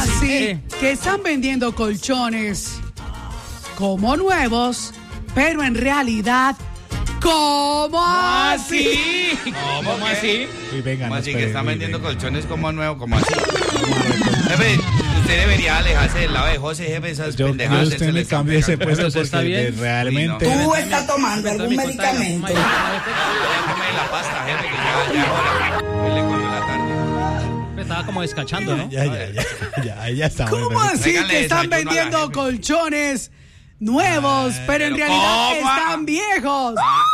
así que están vendiendo colchones como nuevos, pero en realidad, ¿cómo así? ¿Cómo así? Y venga, ¿Cómo así que están vendiendo colchones como nuevos? ¿Cómo así? Jefe, usted debería alejarse del lado de José, jefe, esas pendejadas. Yo usted le cambie ese puesto porque realmente... Sí, ¿Tú estás tomando algún medicamento? Come la pasta, jefe, que ya es hora. Le cuando la tarde. Estaba como descachando, ¿no? Ya está. ¿Cómo así Tráiganle que están desayuno a la vendiendo jefe. colchones nuevos, pero en realidad ¿cómo? están viejos?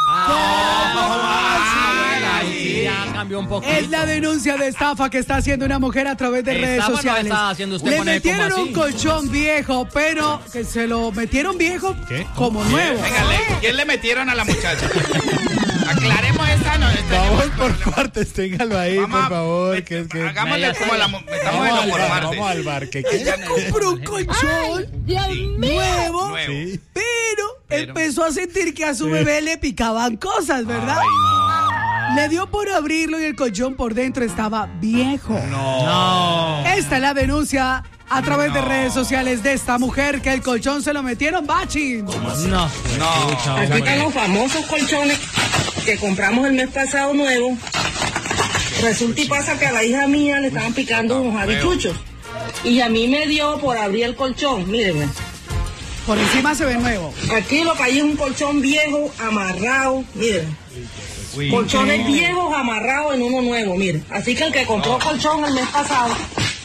Ahí ya cambió un poquito. Es la denuncia de estafa que está haciendo una mujer a través de redes ¿Estafa no sociales. está haciendo usted Le con él como metieron así? un colchón viejo, pero que se lo metieron viejo ¿Qué? como nuevo. Venga, ¿quién le metieron a la muchacha? Aclaremos esta, no. Vamos por partes, téngalo ahí, por favor. Que Hagámosle como la... Metámoslo por partes. Vamos al bar. Que Ella compró un colchón nuevo, Sí. pero empezó a sentir que a su bebé le picaban cosas, ¿verdad? Ay, no. Le dio por abrirlo y el colchón por dentro estaba viejo. No. Esta es la denuncia a través de redes sociales de esta mujer que el colchón se lo metieron bachín. No. Aquí están los famosos colchones que compramos el mes pasado nuevos. Resulta y pasa que a la hija mía le estaban picando unos habichuchos. Y a mí me dio por abrir el colchón, mírenme. Por encima se ve nuevo. Aquí lo que hay es un colchón viejo amarrado, miren. Colchones viejos amarrados en uno nuevo, miren. Así que el que compró colchón el mes pasado,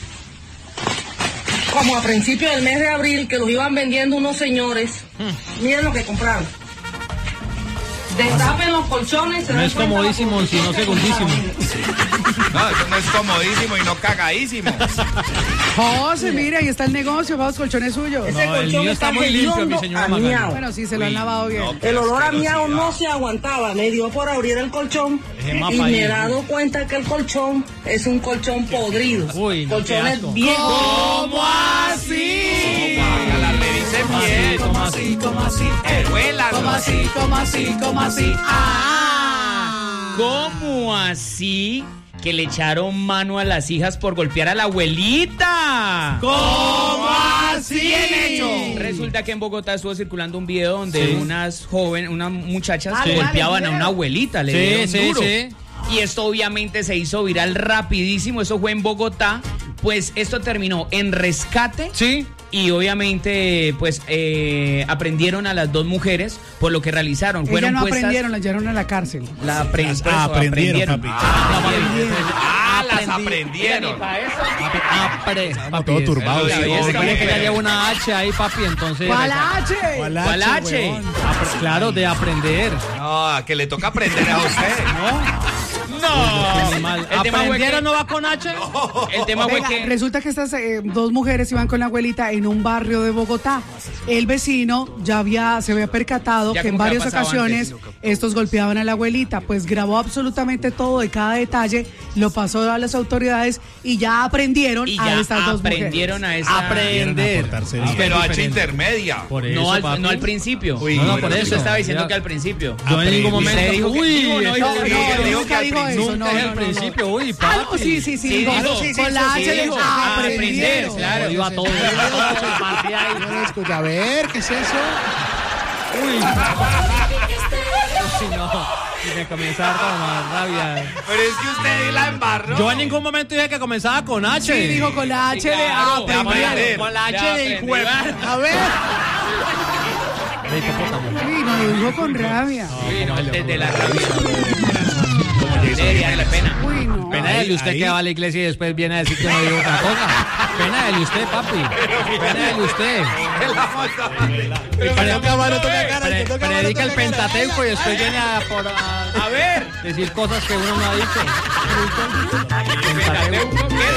como a principios del mes de abril, que los iban vendiendo unos señores, miren lo que compraron. Destapen los colchones. se No dan es cuenta comodísimo, los sino colchones que segundísimo. compraron. No, eso no es comodísimo y no cagadísimo. José, mira, ahí está el negocio, va los colchones suyos. Ese No, el colchón mío está muy limpio, mi hediondo señora a Magali. miau. Bueno, sí, se lo han lavado bien. no. El olor a miau Asquerosidad. no se aguantaba, me dio por abrir el colchón Ese mapa y ahí. me he dado cuenta que el colchón es un colchón podrido. Uy, no, qué colchones asco. viejos. ¿Cómo así? Oiga, la revisen bien. ¿Cómo así? ¿Cómo así? Huélanlo. ¿Cómo así? ¿Cómo así? ¿Cómo así? ¿Cómo así que le echaron mano a las hijas por golpear a la abuelita? ¿Cómo así? Bien hecho. Resulta que en Bogotá estuvo circulando un video donde unas muchachas Dale, golpeaban dale, a una abuelita, le dieron Sí, duro. sí. Y esto obviamente se hizo viral rapidísimo, eso fue en Bogotá, pues esto terminó en rescate. Sí. Y obviamente, pues, aprendieron a las dos mujeres por lo que realizaron. Ellas Fueron no puestas... aprendieron, las llevaron a la cárcel. Aprendieron, papi. Las aprendieron. Estamos todos turbados. Sí, Es hombre. que ya lleva una H ahí, papi, entonces... ¿Cuál H? ¿Cuál H? huevón? Claro, de aprender. No, que le toca aprender a usted. No. Mal. El tema fue ¿Aprendieron que- no va con H? El tema fue Venga, que... resulta que estas dos mujeres iban con la abuelita en un barrio de Bogotá. El vecino se había percatado Ya que en como que ha varias pasado ocasiones estos golpeaban a la abuelita. Pues grabó absolutamente todo de cada detalle, lo pasó a las autoridades y ya aprendieron Y a ya estas dos mujeres. aprendieron a esa... Aprender. portarse Ah, bien. Pero H diferente. intermedia. Por eso, No papi. no al principio. Uy, No, bueno, por eso. Usted estaba diciendo Ya. que al principio. Yo en ningún Usted momento... dijo que- Uy, dijo, no, eso- dijo No, que- no, dijo nunca que dijo al eso. Nunca No, es no, el no, no. principio, uy, Ah, no, papi. sí, Sí, con, dijo. con la H de dijo. aprendieron. Claro. Iba todo. No lo escucha. A ver, ¿qué es eso? Uy. Si no, y me comienza a dar como más rabia. Pero es que usted la embarró. Yo en ningún momento dije que comenzaba con H. Sí, dijo con la H de Claro, aprendieron. Con la H de aprender. A ver. De hipopótamo. Uy, no, lo dijo con rabia. Uy, no, desde la rabia. Debería darle pena. Uy, no. Pena de usted que va a la iglesia y después viene a decir que no digo otra cosa. Pena de usted, papi. Pena de usted. Predica el Pentateuco y después viene a ver decir cosas que uno no ha dicho. ¿Qué